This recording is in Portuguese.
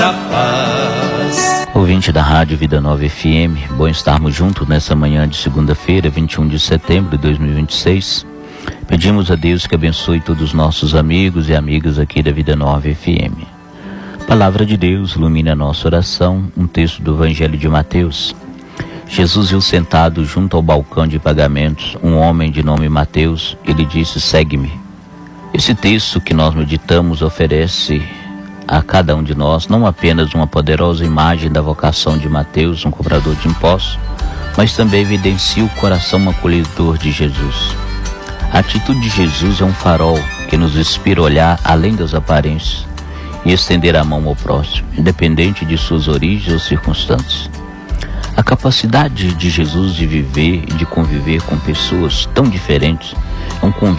Ouvinte da Rádio Vida Nova FM, bom estarmos juntos nessa manhã de segunda-feira, 21 de setembro de 2026. Pedimos a Deus que abençoe todos os nossos amigos e amigas aqui da Vida Nova FM. Palavra de Deus ilumina a nossa oração, um texto do Evangelho de Mateus. Jesus viu sentado junto ao balcão de pagamentos um homem de nome Mateus. Ele disse: segue-me. Esse texto que nós meditamos oferece a cada um de nós não apenas uma poderosa imagem da vocação de Mateus, um cobrador de impostos, mas também evidencia o coração acolhedor de Jesus. A atitude de Jesus é um farol que nos inspira a olhar além das aparências e estender a mão ao próximo, independente de suas origens ou circunstâncias. A capacidade de Jesus de viver e de conviver com pessoas tão diferentes é um convite